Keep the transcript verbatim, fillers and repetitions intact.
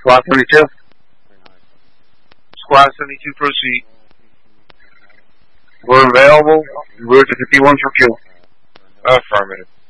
Squad seventy-two. Squad seventy-two, proceed. We're available. Route to fifty-one for fuel. Affirmative.